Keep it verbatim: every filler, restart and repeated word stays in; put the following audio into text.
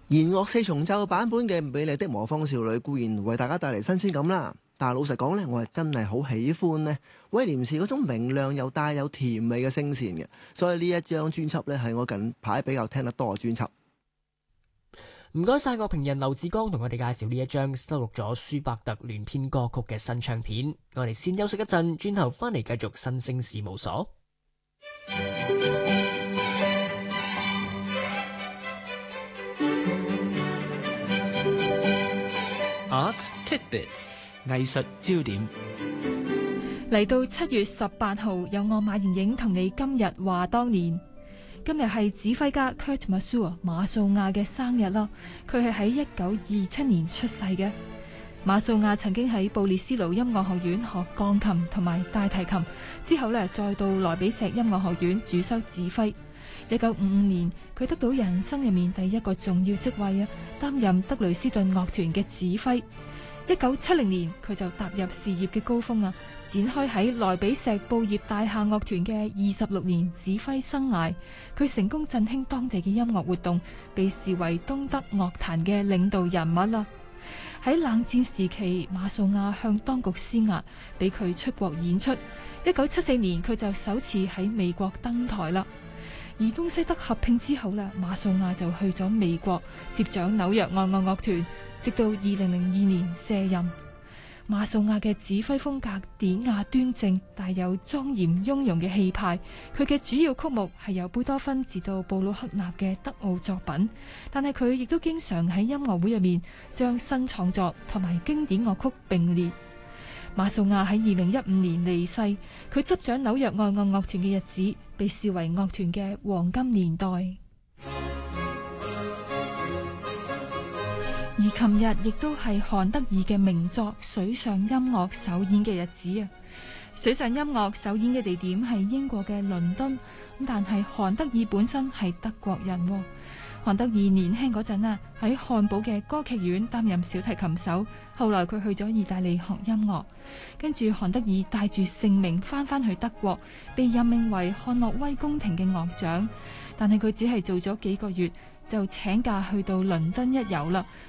弦樂四重奏版本嘅《美麗的魔方少女》固然為大家帶嚟新鮮感啦，但係老實講呢，我係真係好喜歡呢威廉士嗰種明亮又帶有甜美嘅聲線嘅，所以呢一張專輯呢係我近排比較聽得多嘅專輯。 唔該晒樂評人劉志剛同我哋介紹呢一張收錄咗舒伯特聯編歌曲嘅新唱片。我哋先休息一陣，轉頭翻嚟繼續新聲事務所。 Arts Tidbits 藝術焦點。 嚟到七月十八號，有我馬妍影同你今日話當年。今日係指揮家 Kurt Masur 馬素亞嘅生日啦。佢係喺一九二七年出世嘅。馬素亞曾經喺布列斯勞音樂學院學鋼琴同埋大提琴，之後呢再到萊比錫音樂學院主修指揮。一九五五年，佢得到人生入面第一個重要職位啊，擔任德累斯頓樂團嘅指揮。一九七零年，佢就踏入事業嘅高峰啊，展開喺萊比錫報業大廈樂團嘅二十六年指揮生涯。佢成功振興當地嘅音樂活動，被視為東德樂壇嘅領導人物啦。喺冷戰時期，馬素亞向當局施壓，俾佢出國演出。一九七四年，佢就首次喺美國登台啦。而東西德合併之後呢，馬素亞就去咗美國接掌紐約愛樂樂團，直到二零零二年卸任。馬素亞嘅指揮風格典雅端正，帶有莊嚴雍容嘅氣派。佢嘅主要曲目係由貝多芬至到布魯克納嘅德奧作品，但係佢亦都經常喺音樂會入面將新創作同埋經典樂曲並列。馬素亞喺二零一五年離世，佢執掌紐約愛樂樂團嘅日子被視為樂團嘅黃金年代。而琴日亦都係韓德爾嘅名作《水上音樂》首演嘅日子啊！水上音樂首演嘅地點係英國嘅倫敦，但係韓德爾本身係德國人。韓德爾年輕嗰陣啊，喺漢堡嘅歌劇院擔任小提琴手，後來佢去咗意大利學音樂，跟住韓德爾帶住盛名翻返去德國，被任命為漢諾威宮廷嘅樂長，但係佢只係做咗幾個月就請假去到倫敦一遊啦，